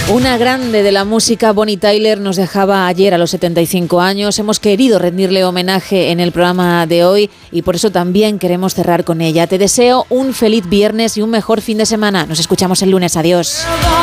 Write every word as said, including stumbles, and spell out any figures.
Una grande de la música, Bonnie Tyler, nos dejaba ayer a los setenta y cinco años. Hemos querido rendirle homenaje en el programa de hoy y por eso también queremos cerrar con ella. Te deseo un feliz viernes y un mejor fin de semana. Nos escuchamos el lunes. Adiós.